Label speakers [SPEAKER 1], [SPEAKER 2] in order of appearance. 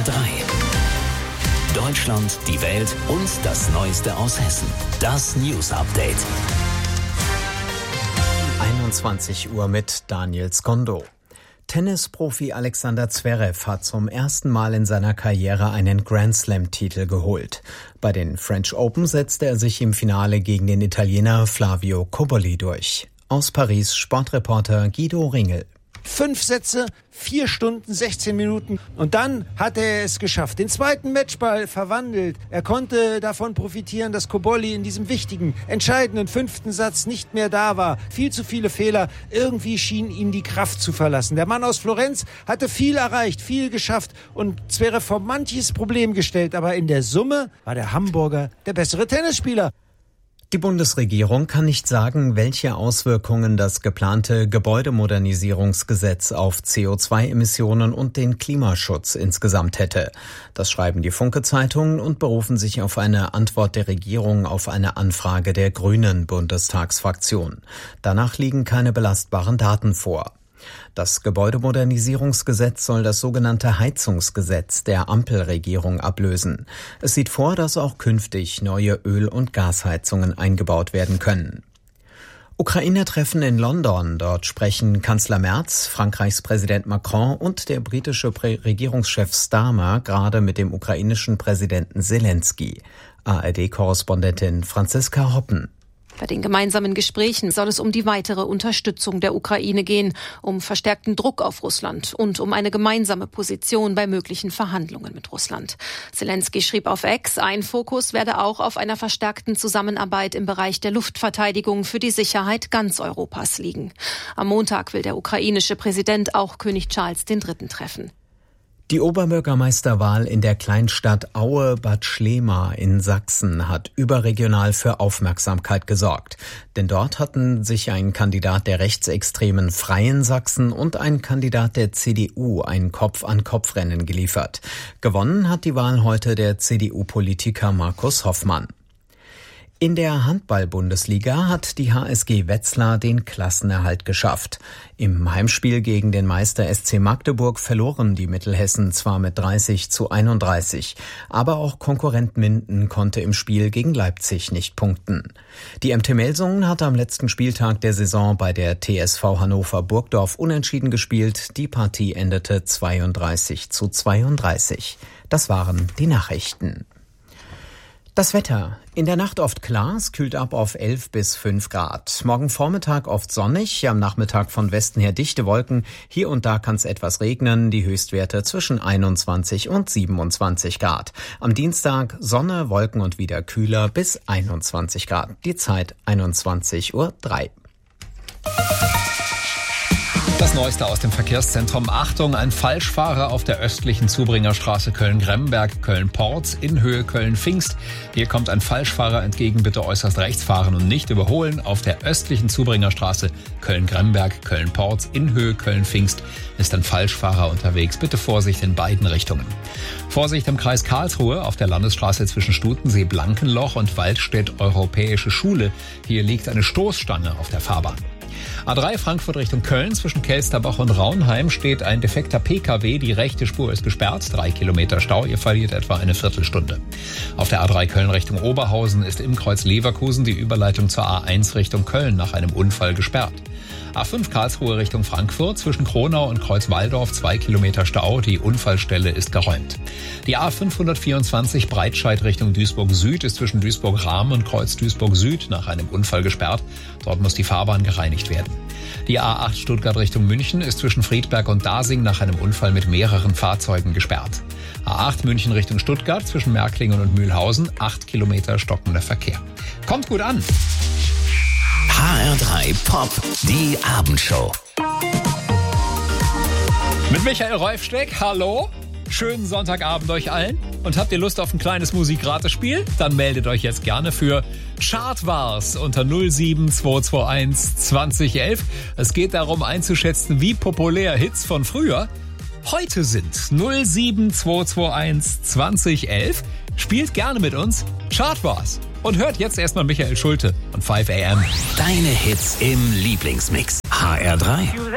[SPEAKER 1] HR3. Deutschland, die Welt und das Neueste aus Hessen. Das News Update.
[SPEAKER 2] 21 Uhr mit Daniel Skondo. Tennisprofi Alexander Zverev hat zum ersten Mal in seiner Karriere einen Grand-Slam-Titel geholt. Bei den French Open setzte er sich im Finale gegen den Italiener Flavio Cobolli durch. Aus Paris Sportreporter Guido Ringel.
[SPEAKER 3] 5 Sätze, 4 Stunden, 16 Minuten und dann hat er es geschafft. Den zweiten Matchball verwandelt. Er konnte davon profitieren, dass Cobolli in diesem wichtigen, entscheidenden 5. Satz nicht mehr da war. Viel zu viele Fehler. Irgendwie schien ihn die Kraft zu verlassen. Der Mann aus Florenz hatte viel erreicht, viel geschafft und Zverev vor manches Problem gestellt. Aber in der Summe war der Hamburger der bessere Tennisspieler.
[SPEAKER 2] Die Bundesregierung kann nicht sagen, welche Auswirkungen das geplante Gebäudemodernisierungsgesetz auf CO2-Emissionen und den Klimaschutz insgesamt hätte. Das schreiben die Funke-Zeitungen und berufen sich auf eine Antwort der Regierung auf eine Anfrage der Grünen Bundestagsfraktion. Danach liegen keine belastbaren Daten vor. Das Gebäudemodernisierungsgesetz soll das sogenannte Heizungsgesetz der Ampelregierung ablösen. Es sieht vor, dass auch künftig neue Öl- und Gasheizungen eingebaut werden können. Ukraine-Treffen in London. Dort sprechen Kanzler Merz, Frankreichs Präsident Macron und der britische Regierungschef Starmer gerade mit dem ukrainischen Präsidenten Zelensky. ARD-Korrespondentin Franziska Hoppen.
[SPEAKER 4] Bei den gemeinsamen Gesprächen soll es um die weitere Unterstützung der Ukraine gehen, um verstärkten Druck auf Russland und um eine gemeinsame Position bei möglichen Verhandlungen mit Russland. Zelensky schrieb auf X, ein Fokus werde auch auf einer verstärkten Zusammenarbeit im Bereich der Luftverteidigung für die Sicherheit ganz Europas liegen. Am Montag will der ukrainische Präsident auch König Charles III. Treffen.
[SPEAKER 2] Die Oberbürgermeisterwahl in der Kleinstadt Aue-Bad Schlema in Sachsen hat überregional für Aufmerksamkeit gesorgt. Denn dort hatten sich ein Kandidat der rechtsextremen Freien Sachsen und ein Kandidat der CDU ein Kopf-an-Kopf-Rennen geliefert. Gewonnen hat die Wahl heute der CDU-Politiker Markus Hoffmann. In der Handball-Bundesliga hat die HSG Wetzlar den Klassenerhalt geschafft. Im Heimspiel gegen den Meister SC Magdeburg verloren die Mittelhessen zwar mit 30:31, aber auch Konkurrent Minden konnte im Spiel gegen Leipzig nicht punkten. Die MT Melsungen hatte am letzten Spieltag der Saison bei der TSV Hannover Burgdorf unentschieden gespielt. Die Partie endete 32:32. Das waren die Nachrichten. Das Wetter. In der Nacht oft klar, es kühlt ab auf 11 bis 5 Grad. Morgen Vormittag oft sonnig, am Nachmittag von Westen her dichte Wolken. Hier und da kann es etwas regnen, die Höchstwerte zwischen 21 und 27 Grad. Am Dienstag Sonne, Wolken und wieder kühler bis 21 Grad. Die Zeit 21:03 Uhr.
[SPEAKER 5] Das Neueste aus dem Verkehrszentrum. Achtung, ein Falschfahrer auf der östlichen Zubringerstraße Köln-Gremmenberg, Köln-Porz in Höhe Köln-Pfingst. Hier kommt ein Falschfahrer entgegen, bitte äußerst rechts fahren und nicht überholen. Auf der östlichen Zubringerstraße Köln-Gremmenberg, Köln-Porz in Höhe Köln-Pfingst ist ein Falschfahrer unterwegs. Bitte Vorsicht in beiden Richtungen. Vorsicht im Kreis Karlsruhe auf der Landesstraße zwischen Stutensee-Blankenloch und Waldstedt-Europäische Schule. Hier liegt eine Stoßstange auf der Fahrbahn. A3 Frankfurt Richtung Köln, zwischen Kelsterbach und Raunheim steht ein defekter PKW. Die rechte Spur ist gesperrt, 3 Kilometer Stau, ihr verliert etwa eine Viertelstunde. Auf der A3 Köln Richtung Oberhausen ist im Kreuz Leverkusen die Überleitung zur A1 Richtung Köln nach einem Unfall gesperrt. A5 Karlsruhe Richtung Frankfurt, zwischen Kronau und Kreuz Walldorf 2 Kilometer Stau, die Unfallstelle ist geräumt. Die A524 Breitscheid Richtung Duisburg Süd ist zwischen Duisburg-Rahm und Kreuz Duisburg Süd nach einem Unfall gesperrt. Dort muss die Fahrbahn gereinigt werden. Die A8 Stuttgart Richtung München ist zwischen Friedberg und Dasing nach einem Unfall mit mehreren Fahrzeugen gesperrt. A8 München Richtung Stuttgart zwischen Märklingen und Mühlhausen, 8 Kilometer stockender Verkehr. Kommt gut an!
[SPEAKER 1] HR3 Pop, die Abendshow.
[SPEAKER 5] Mit Michael Reufsteck, hallo. Schönen Sonntagabend euch allen. Und habt ihr Lust auf ein kleines Musikratespiel? Dann meldet euch jetzt gerne für Chartwars unter 07221 2011. Es geht darum einzuschätzen, wie populär Hits von früher heute sind. 07221 2011. Spielt gerne mit uns Chartwars. Und hört jetzt erstmal Michael Schulte und 5 AM.
[SPEAKER 1] Deine Hits im Lieblingsmix. HR3.